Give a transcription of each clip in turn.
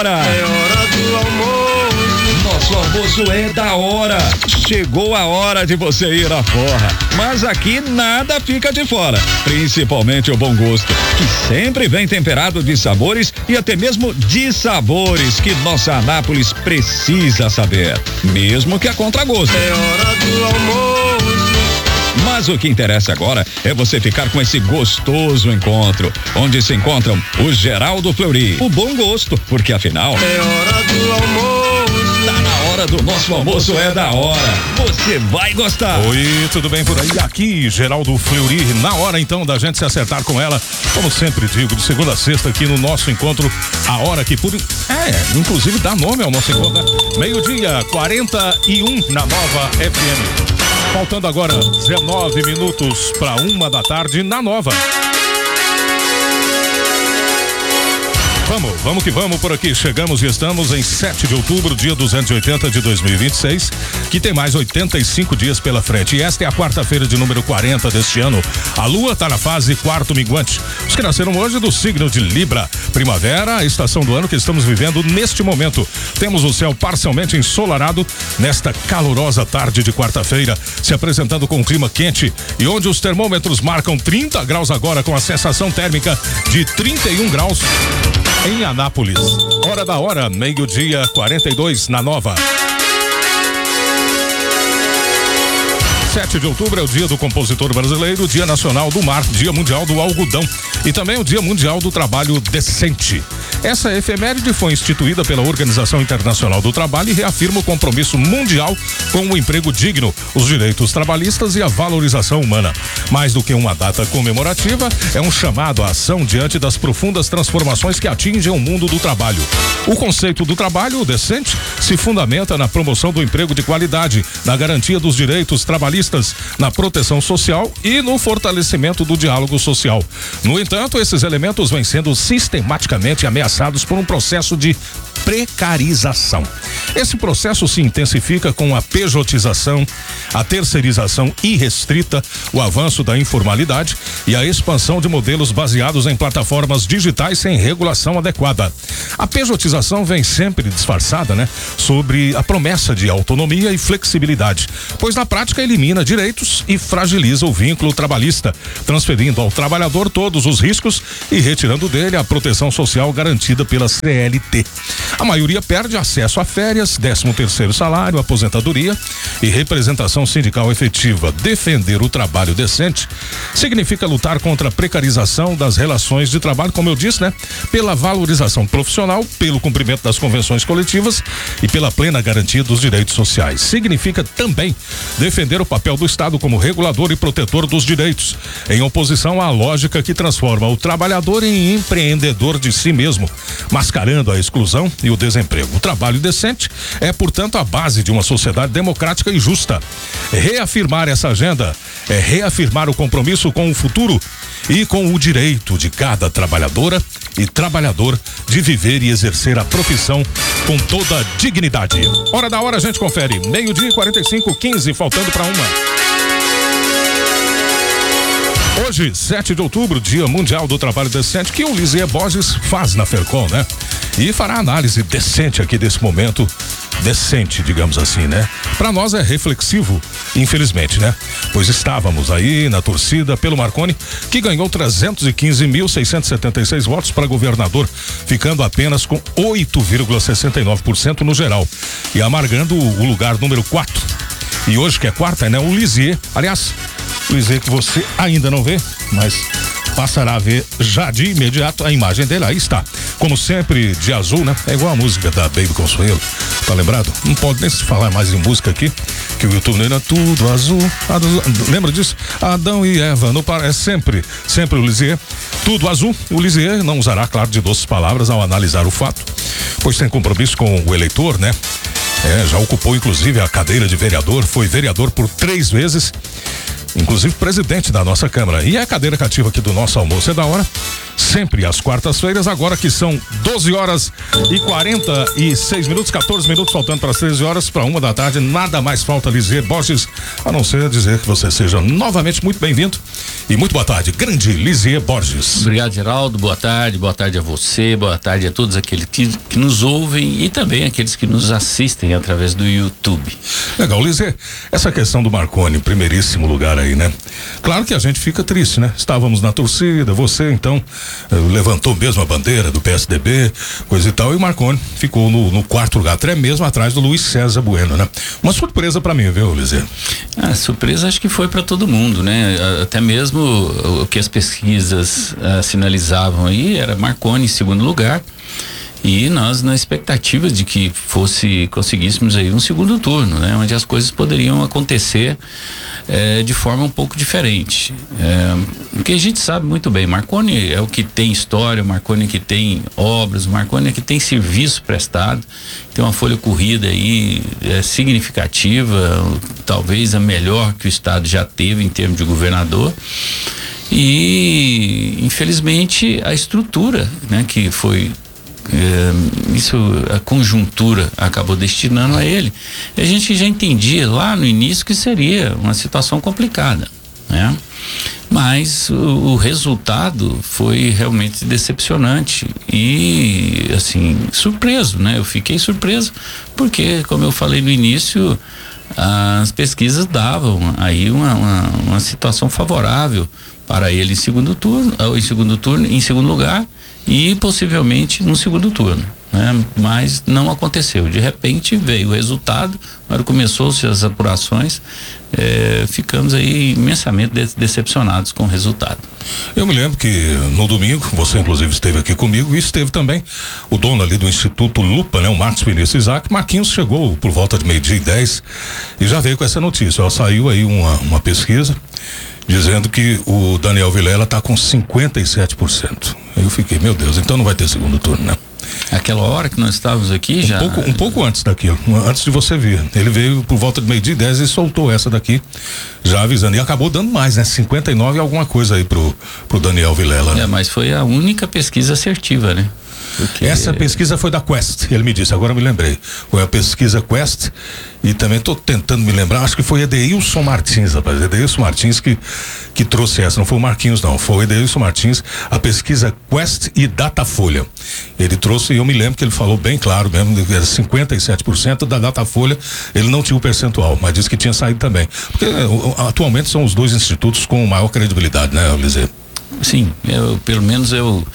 hora. É hora do almoço. Nosso almoço é da hora. Chegou a hora de você ir à forra. Mas aqui nada fica de fora. Principalmente o bom gosto, que sempre vem temperado de sabores e até mesmo de sabores que nossa Anápolis precisa saber. Mesmo que a contragosto. É hora do almoço. Mas o que interessa agora é você ficar com esse gostoso encontro, onde se encontram o Geraldo Fleury, o bom gosto, porque afinal é hora do almoço. Tá na hora do nosso almoço, é da hora. Você vai gostar. Oi, tudo bem por aí? Aqui, Geraldo Fleury, na hora então da gente se acertar com ela, como sempre digo, de segunda a sexta aqui no nosso encontro, a hora que inclusive dá nome ao nosso encontro, né? 12:41 na Nova FM. Faltando agora 19 minutos para 1h da tarde na Nova. Vamos que vamos por aqui. Chegamos e estamos em 7 de outubro, dia 280 de 2026, que tem mais 85 dias pela frente. E esta é a quarta-feira de número 40 deste ano. A lua está na fase quarto minguante. Os que nasceram hoje do signo de Libra. Primavera, a estação do ano que estamos vivendo neste momento. Temos o céu parcialmente ensolarado nesta calorosa tarde de quarta-feira, se apresentando com um clima quente e onde os termômetros marcam 30 graus agora, com a sensação térmica de 31 graus. Em Anápolis, hora da hora, 12:42 na Nova. 7 de outubro é o dia do compositor brasileiro, dia nacional do mar, dia mundial do algodão e também o dia mundial do trabalho decente. Essa efeméride foi instituída pela Organização Internacional do Trabalho e reafirma o compromisso mundial com o emprego digno, os direitos trabalhistas e a valorização humana. Mais do que uma data comemorativa, é um chamado à ação diante das profundas transformações que atingem o mundo do trabalho. O conceito do trabalho decente se fundamenta na promoção do emprego de qualidade, na garantia dos direitos trabalhistas, na proteção social e no fortalecimento do diálogo social. No entanto, esses elementos vêm sendo sistematicamente ameaçados por um processo de precarização. Esse processo se intensifica com a pejotização, a terceirização irrestrita, o avanço da informalidade e a expansão de modelos baseados em plataformas digitais sem regulação adequada. A pejotização vem sempre disfarçada, sobre a promessa de autonomia e flexibilidade, pois na prática elimina direitos e fragiliza o vínculo trabalhista, transferindo ao trabalhador todos os riscos e retirando dele a proteção social garantida pela CLT. A maioria perde acesso a férias, 13º salário, aposentadoria e representação sindical efetiva. Defender o trabalho decente significa lutar contra a precarização das relações de trabalho, como eu disse, pela valorização profissional, pelo cumprimento das convenções coletivas e pela plena garantia dos direitos sociais. Significa também defender o papel do Estado como regulador e protetor dos direitos, em oposição à lógica que transforma o trabalhador em empreendedor de si mesmo, mascarando a exclusão e o desemprego. O trabalho decente é, portanto, a base de uma sociedade democrática e justa. Reafirmar essa agenda é reafirmar o compromisso com o futuro e com o direito de cada trabalhadora e trabalhador de viver e exercer a profissão com toda a dignidade. Hora da hora, a gente confere. 12:45, 15, faltando para 1. Hoje, 7 de outubro, Dia Mundial do Trabalho Decente, que o Lisier Borges faz na Fercom, E fará análise decente aqui desse momento, decente, digamos assim, Para nós é reflexivo, infelizmente, Pois estávamos aí na torcida pelo Marconi, que ganhou 315.676 votos para governador, ficando apenas com 8,69% no geral e amargando o lugar número 4. E hoje, que é quarta, o Lisier, aliás, Lisier que você ainda não vê, mas passará a ver já de imediato a imagem dele. Aí está, como sempre, de azul, É igual a música da Baby Consuelo, tá lembrado? Não pode nem se falar mais em música aqui, que o YouTube não é tudo azul, lembra disso? Adão e Eva, é sempre o Lisier, tudo azul. O Lisier não usará, claro, de doces palavras ao analisar o fato, pois tem compromisso com o eleitor, já ocupou inclusive a cadeira de vereador, foi vereador por 3 vezes, inclusive presidente da nossa Câmara. E a cadeira cativa aqui do nosso almoço é da hora sempre às quartas-feiras, agora que são 12 horas e 46 minutos, 14 minutos faltando para as 13 horas, para 1 da tarde, nada mais falta Lisier Borges, a não ser dizer que você seja novamente muito bem-vindo e muito boa tarde, grande Lisier Borges. Obrigado, Geraldo, boa tarde a você, boa tarde a todos aqueles que nos ouvem e também aqueles que nos assistem através do YouTube. Legal, Lisier, essa questão do Marconi, primeiríssimo lugar aí, né? Claro que a gente fica triste, né? Estávamos na torcida, você então levantou mesmo a bandeira do PSDB, coisa e tal, e o Marconi ficou no quarto lugar, até mesmo atrás do Luiz César Bueno, né? Uma surpresa pra mim, viu, Lisier? Surpresa acho que foi pra todo mundo, né? Até mesmo o que as pesquisas sinalizavam aí era Marconi em segundo lugar. E nós na expectativa de que conseguíssemos aí um segundo turno, né? Onde as coisas poderiam acontecer de forma um pouco diferente. Porque a gente sabe muito bem, Marconi é o que tem história, Marconi é que tem obras, Marconi é que tem serviço prestado, tem uma folha corrida aí significativa, talvez a melhor que o estado já teve em termos de governador. E infelizmente a estrutura, né, que foi a conjuntura acabou destinando a ele. E a gente já entendia lá no início que seria uma situação complicada, né? Mas o resultado foi realmente decepcionante e assim, surpreso, né? Eu fiquei surpreso porque, como eu falei no início, as pesquisas davam aí uma situação favorável para ele em segundo lugar e possivelmente no segundo turno, né? Mas não aconteceu. De repente veio o resultado, quando começou-se as apurações, ficamos aí imensamente decepcionados com o resultado. Eu me lembro que no domingo, você inclusive esteve aqui comigo e esteve também o dono ali do Instituto Lupa, né? O Marcos Vinícius Isaac. Marquinhos chegou por volta de 12:10 e já veio com essa notícia. Saiu aí uma pesquisa dizendo que o Daniel Vilela está com 57%. Eu fiquei, meu Deus, então não vai ter segundo turno, né? Aquela hora que nós estávamos aqui já... Um pouco antes daquilo, antes de você vir. Ele veio por volta de 12:10 e soltou essa daqui, já avisando. E acabou dando mais, né? 59 e alguma coisa aí pro Daniel Vilela. Né? Mas foi a única pesquisa assertiva, né? Porque... Essa pesquisa foi da Quest, ele me disse, agora me lembrei. Foi a pesquisa Quest e também estou tentando me lembrar, acho que foi Edeilson Martins, rapaz. Edeilson Martins que trouxe essa, não foi o Marquinhos não, foi o Edeilson Martins, a pesquisa Quest e Datafolha. Ele trouxe e eu me lembro que ele falou bem claro mesmo, era 57% da Datafolha, ele não tinha o percentual, mas disse que tinha saído também. Porque atualmente são os dois institutos com maior credibilidade, né, Lisier? Sim, pelo menos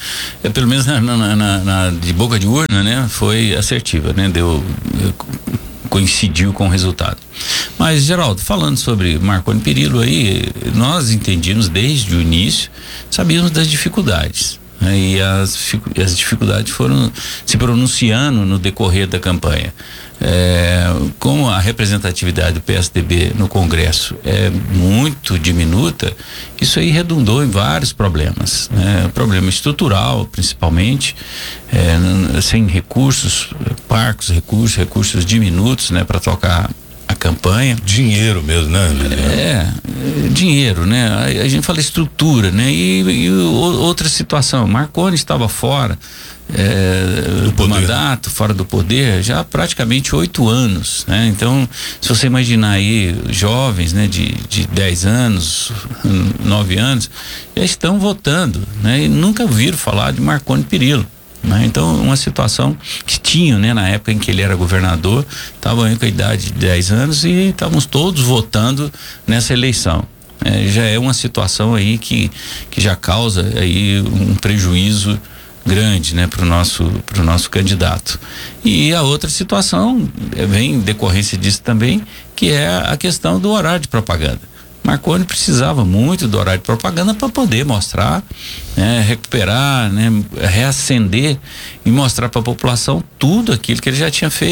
de boca de urna, né, foi assertiva, né, coincidiu com o resultado. Mas, Geraldo, falando sobre Marconi Perillo aí, nós entendíamos desde o início, sabíamos das dificuldades, né, e as dificuldades foram se pronunciando no decorrer da campanha. Como a representatividade do PSDB no Congresso é muito diminuta, isso aí redundou em vários problemas, né? Problema estrutural, principalmente, sem recursos, parcos recursos diminutos, né, para tocar a campanha. Dinheiro mesmo, né? Dinheiro, né? A gente fala estrutura, né? E outra situação, Marconi estava fora do mandato, fora do poder, já há praticamente 8 anos, né? Então, se você imaginar aí jovens, né, de 10 anos, 9 anos, já estão votando, né? E nunca ouviram falar de Marconi Perillo, né? Então, uma situação que tinha, né, na época em que ele era governador, estavam com a idade de 10 anos e estávamos todos votando nessa eleição. Já é uma situação aí que já causa aí um prejuízo grande, né, pro nosso candidato. E a outra situação vem em decorrência disso também, que é a questão do horário de propaganda. Marconi precisava muito do horário de propaganda para poder mostrar, né, recuperar, né, reacender e mostrar para a população tudo aquilo que ele já tinha feito,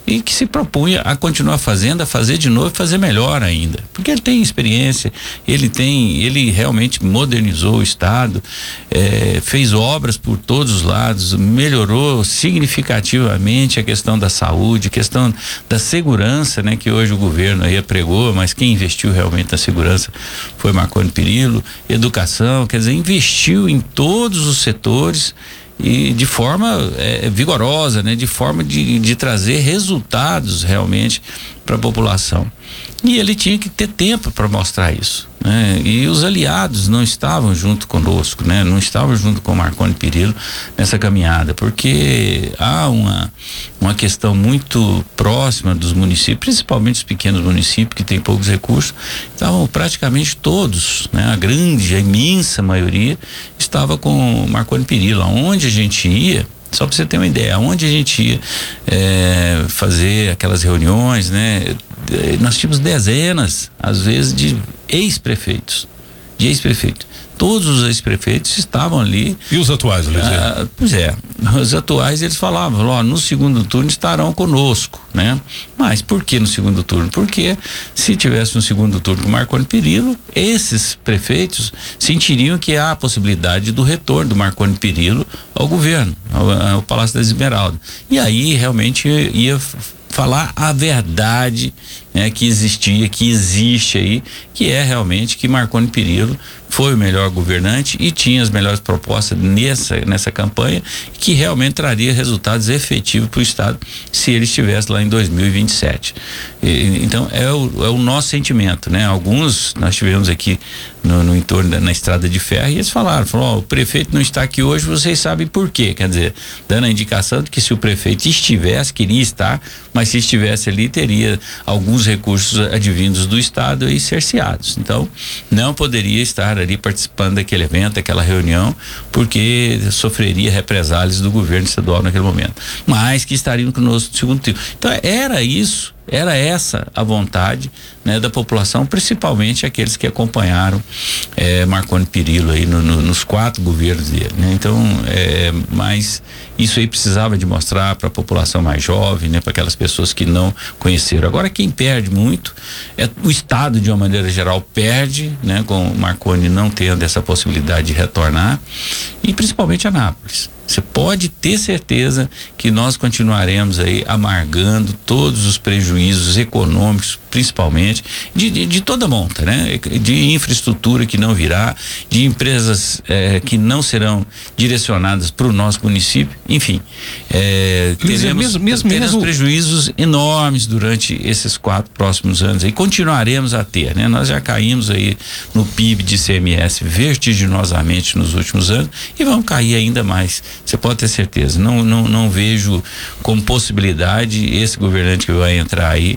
e que se propunha a continuar fazendo, a fazer de novo e fazer melhor ainda, porque ele tem experiência, ele realmente modernizou o estado, fez obras por todos os lados, melhorou significativamente a questão da saúde, questão da segurança, né, que hoje o governo aí apregou, mas quem investiu realmente na segurança foi Marconi Perillo. Educação, quer dizer, investiu em todos os setores e de forma vigorosa, né? De forma de trazer resultados realmente para a população. E ele tinha que ter tempo para mostrar isso, né? E os aliados não estavam junto conosco, né? Não estavam junto com o Marconi Perillo nessa caminhada, porque há uma questão muito próxima dos municípios, principalmente os pequenos municípios que têm poucos recursos. Estavam praticamente todos, né? A imensa maioria estava com o Marconi Perillo. Aonde a gente ia, só para você ter uma ideia, aonde a gente ia fazer aquelas reuniões, né? Nós tínhamos dezenas, às vezes, de ex-prefeitos. Todos os ex-prefeitos estavam ali. E os atuais, Eliseu? Pois é, os atuais eles falavam, ó, no segundo turno estarão conosco, né? Mas por que no segundo turno? Porque se tivesse no segundo turno com o Marconi Perillo, esses prefeitos sentiriam que há a possibilidade do retorno do Marconi Perillo ao governo, ao Palácio das Esmeraldas. E aí realmente ia falar a verdade, né, que existia, que existe aí, que é realmente que Marconi Perillo foi o melhor governante e tinha as melhores propostas nessa campanha, que realmente traria resultados efetivos para o estado se ele estivesse lá em 2027. Então é o nosso sentimento, né? Alguns nós tivemos aqui no entorno na estrada de ferro e eles falaram, ó, o prefeito não está aqui hoje, vocês sabem por quê, quer dizer, dando a indicação de que se o prefeito queria estar, mas se estivesse ali teria alguns recursos advindos do estado e cerceados, então não poderia estar ali participando daquele evento, daquela reunião, porque sofreria represálias do governo estadual naquele momento, mas que estariam conosco no segundo turno. Então era essa a vontade, né, da população, principalmente aqueles que acompanharam Marconi Perillo aí nos 4 governos dele, né? Então, mas isso aí precisava de mostrar para a população mais jovem, né, para aquelas pessoas que não conheceram. Agora quem perde muito o estado, de uma maneira geral, perde, né, com o Marconi não tendo essa possibilidade de retornar, e principalmente Anápolis. Você pode ter certeza que nós continuaremos aí amargando todos os prejuízos econômicos, principalmente de toda monta, né? De infraestrutura que não virá, de empresas que não serão direcionadas para o nosso município, enfim, teremos prejuízos enormes durante esses 4 próximos anos e continuaremos a ter, né? Nós já caímos aí no PIB de ICMS vertiginosamente nos últimos anos e vamos cair ainda mais. Você pode ter certeza. Não vejo como possibilidade esse governante que vai entrar aí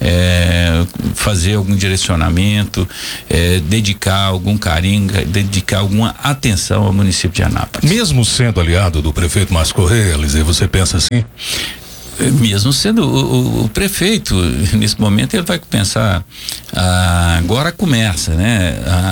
fazer algum direcionamento, dedicar algum carinho, dedicar alguma atenção ao município de Anápolis. Mesmo sendo aliado do prefeito Márcio Correia, Eliseu, você pensa assim? Mesmo sendo o prefeito, nesse momento ele vai pensar, agora começa, né?